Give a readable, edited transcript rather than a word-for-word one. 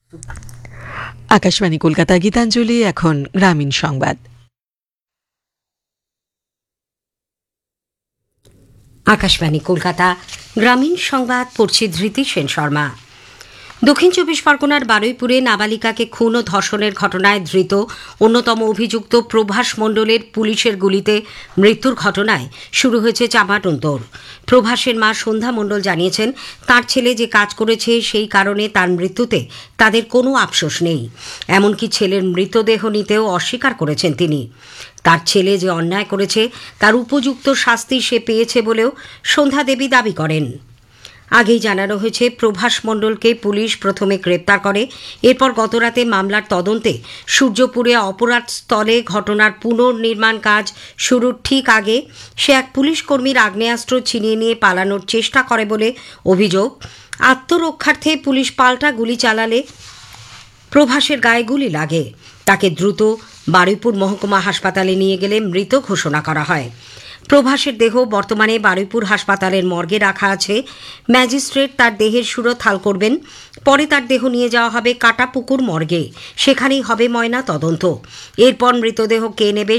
আকাশবাণী কলকাতা গীতাঞ্জলি, এখন গ্রামীণ সংবাদ। আকাশবাণী কলকাতা গ্রামীণ সংবাদ পড়ছি ধৃতি সেন শর্মা। দক্ষিণ চব্বিশ পরগনার বারুইপুরে নাবালিকাকে খুন ও ধর্ষণের ঘটনায় ধৃত অন্যতম অভিযুক্ত প্রভাস মণ্ডলের পুলিশের গুলিতে মৃত্যুর ঘটনায় শুরু হয়েছে চাপানোতর। প্রভাসের মা সন্ধ্যা মণ্ডল জানিয়েছেন, তার ছেলে যে কাজ করেছে সেই কারণে তার মৃত্যুতে তাদের কোনো আফসোস নেই। এমনকি ছেলের মৃতদেহ নিতেও অস্বীকার করেছেন তিনি। তার ছেলে যে অন্যায় করেছে তার উপযুক্ত শাস্তি সে পেয়েছে বলেও সন্ধ্যা দেবী দাবি করেন। আগেই জানানো হয়েছে, প্রভাস মণ্ডলকে পুলিশ প্রথমে গ্রেপ্তার করে, এরপর গতরাতে মামলার তদন্তে সূর্যপুরে অপরাধ স্থলে ঘটনার পুনর্নির্মাণ কাজ শুরুর ঠিক আগে সে এক পুলিশ কর্মীর আগ্নেয়াস্ত্র ছিনিয়ে নিয়ে পালানোর চেষ্টা করে বলে অভিযোগ। আত্মরক্ষার্থে পুলিশ পাল্টা গুলি চালালে প্রভাসের গায়ে গুলি লাগে। তাকে দ্রুত বারুইপুর মহকুমা হাসপাতালে নিয়ে গেলে মৃত ঘোষণা করা হয়। প্রভাসের দেহ বর্তমানে বারুইপুর হাসপাতালের মর্গে রাখা আছে। ম্যাজিস্ট্রেট তার দেহের সুরতহাল করবেন। পরে তার দেহ নিয়ে যাওয়া হবে কাটাপুকুর মর্গে, সেখানেই হবে ময়না তদন্ত। এরপর মৃতদেহ কে নেবে